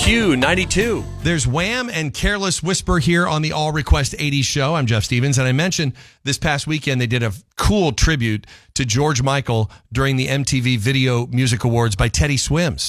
Q92. There's Wham and Careless Whisper here on the All Request 80s show. I'm Jeff Stevens, and I mentioned this past weekend they did a cool tribute to George Michael during the MTV Video Music Awards by Teddy Swims.